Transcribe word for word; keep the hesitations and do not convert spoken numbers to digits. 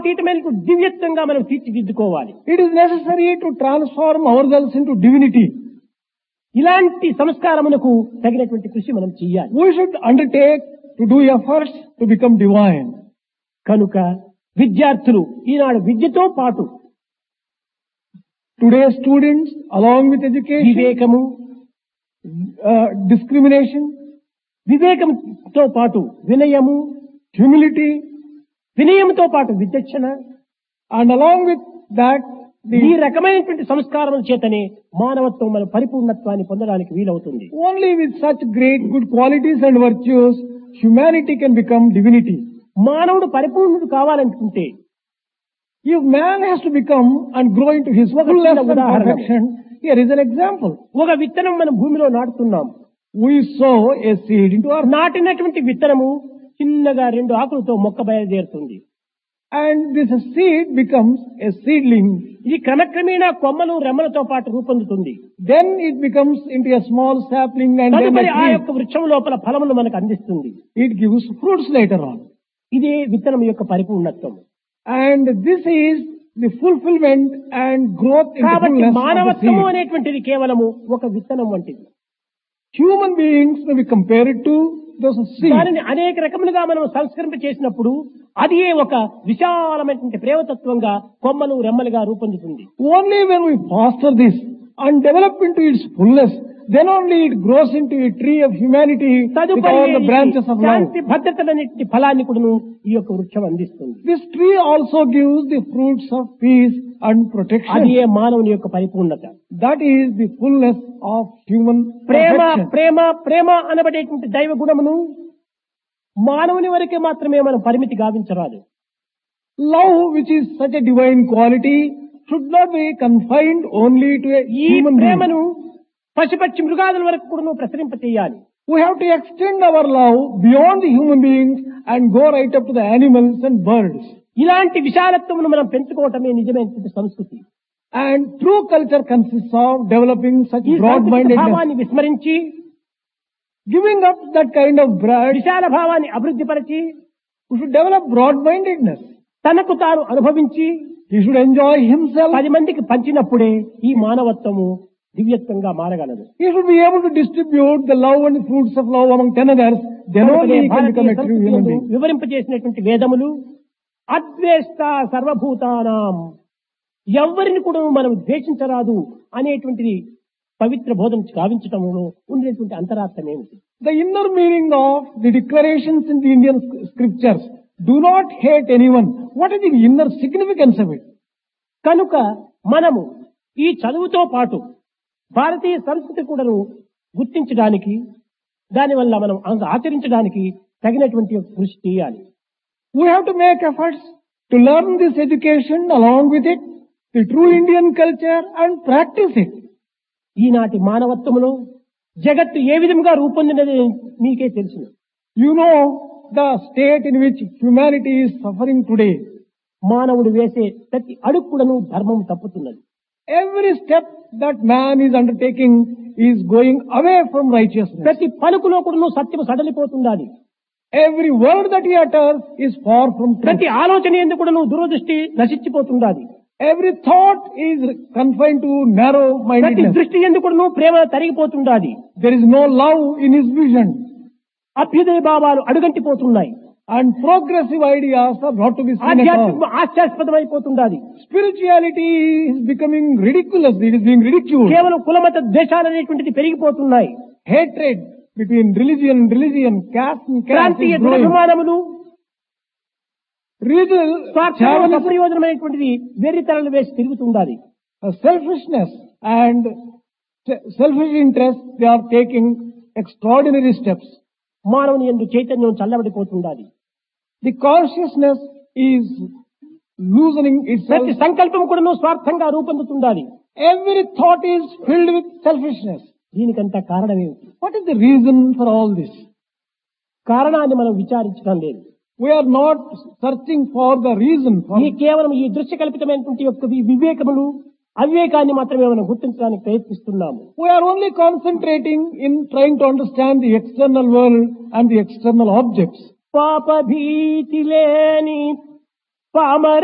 అతీతమైన దివ్యత్వంగా మనం తీర్చిదిద్దుకోవాలి. It is necessary to transform ourselves into divinity. ఇలాంటి సంస్కారమునకు తగినటువంటి కృషి మనం చేయాలి. We should undertake to do efforts to become divine. కనుక విద్యార్థులు ఈనాడు విద్యతో పాటు Today's students, along with education, వివేకము, uh, discrimination, వివేకంతో పాటు వినయము, humility, వినయంతో పాటు విచక్షణ, and along with that, ఈ the రకమైనటువంటి సంస్కారముల చేతనే మానవత్వం మన పరిపూర్ణత్వాన్ని పొందడానికి వీలవుతుంది. only with such great good qualities and virtues, humanity can become divinity. మానవుడు పరిపూర్ణుడు కావాలనుకుంటే If man has to become and grow into his fullness and perfection, here is an example. ఒక విత్తనం మనం భూమిలో నాటుతున్నాం. We sow a seed into our నాటినటువంటి విత్తనము చిన్నగా రెండు ఆకులతో మొక్క బయలుదేరుతుంది. and this seed becomes a seedling. ఇది క్రమక్రమేణా కొమ్మలు రెమ్మలతో పాటు రూపొందుతుంది. Then it becomes into a small sapling and then తదుపరి a ఆ tree. యొక్క వృక్షం లోపల ఫలములు మనకు అందిస్తుంది. It gives fruits later on. ఇదే విత్తనం యొక్క పరిపూర్ణత్వం. And this is the fulfillment and growth in the కాబట్టి fullness of the మానవత్వము seed. అనేటువంటిది కేవలము ఒక విత్తనం వంటిది. Human beings may be compared to those seeds. దానిని అనేక రకములుగా మనం సంస్కరింప చేసినప్పుడు అది ఒక విశాలమైనటువంటి ప్రేమతత్వంగా కొమ్మలు రెమ్మలుగా రూపొందుతుంది. Only when we foster this and develop into its fullness, then only it grows into a tree of humanity with తదుపరి all the branches of love. శాంతి భద్రతలన్నింటి ఫలాన్ని కూడా ఈ యొక్క వృక్షం అందిస్తుంది. This tree also gives the fruits of peace and protection. అది ఏ మానవుని యొక్క పరిపూర్ణత. That is the fullness of human Prema perfection. ప్రేమ ప్రేమ అనబడేటువంటి దైవ గుణమును మానవుని వరకే మాత్రమే మనం పరిమితి గావించరాదు. Love, which is such a divine quality, should not be confined only to a ఈ human being. ప్రేమను పశుపక్షి మృగాదుల వరకు కూడా ప్రసరింప చేయాలి. We have to extend our love beyond the human beings and go right up to the animals and birds. ఇలాంటి విశాలత్వమును మనం పెంచుకోవటమే నిజమైనటువంటి సంస్కృతి. And true culture consists of developing such ఈ సంస్కృత broad-mindedness, భావాన్ని విస్మరించి giving up that kind of broad. విశాల భావాన్ని అభివృద్ధి పరిచి We should develop broad-mindedness. తనకు తాను అనుభవించి He should enjoy himself. పది మందికి పంచినప్పుడే ఈ మానవత్వము దివ్యత్వంగా మారగలదు. He should be able to distribute the love and the fruits of love among ten others. Then only he can become a true human being. వివరింపజేసినటువంటి వేదములు అద్వేష్ట సర్వభూతానాం, ఎవ్వరిని కూడా మనం ద్వేషించరాదు అనేటువంటిది పవిత్ర బోధన గావించటంలో ఉండేటువంటి అంతరార్థం ఏమిటి? The inner meaning of the declarations in the Indian scriptures, do not hate anyone. What is the inner significance of it? కనుక మనము ఈ చదువుతో పాటు భారతీయ సంస్కృతి కూడాను గుర్తించడానికి, దానివల్ల మనం ఆచరించడానికి తగినటువంటి కృషి చేయాలి. We have to make efforts to learn this education, along with it, the true Indian culture, and practice it. ఈనాటి మానవత్వములో జగత్తు ఏ విధంగా రూపొందినది మీకే తెలుసు. You know the state in which humanity is suffering today. మానవుడు వేసే ప్రతి అడుగు కూడాను ధర్మం తప్పుతున్నది. Every step that man is undertaking is going away from righteousness. ప్రతి పలుకులో కూడాను సత్యము సడలిపోతున్నది. Every word that he utters is far from truth. ప్రతి ఆలోచన ఎందుకు కూడాను దురదృష్టి నశించిపోతున్నది. Every thought is confined to narrow ప్రతి mindedness. దృష్టి ఎందుకు కూడాను ప్రేమ తరిగిపోతున్నది. There is no love in his vision, అభ్యుదయ భావాలు అడుగంటిపోతున్నాయి. and progressive ideas are not to be seen at all. ఆధ్యాత్మికం హాస్యాస్పదమైపోతున్నది. Spirituality is becoming ridiculous. It is being ridiculed. కేవలం కులమత ద్వేషాలు అనేటువంటిది పెరిగిపోతున్నాయి. Hatred between religion and religion, caste and caste ప్రాంతీయ is growing. దురభిమానములు, Regional chauvinism, ప్రయోజనమైనటువంటిది వెర్రితలలు వేసి తిరుగుతుండాలి. uh, selfishness and se- selfish interest, they are taking extraordinary steps. మానవుని యందు చైతన్యం చల్లబడిపోతుండాలి. The consciousness is loosening itself. ప్రతి సంకల్పం కూడా స్వార్థంగా రూపొందుతుండాలి. Every thought is filled with selfishness. దీనికంతా కారణం ఏమిటి? What is the reason for all this? కారణాన్ని మనం విచారించడం లేదు. We are not searching for the reason for ఈ కేవలం ఈ దృశ్య కల్పితమైనటువంటి యొక్క ఈ వివేకములు అవివేకాన్ని మాత్రమే మనం గుర్తించడానికి ప్రయత్నిస్తున్నాము. We are only concentrating in trying to understand the external world and the external objects. పాప భీతి లేని పామర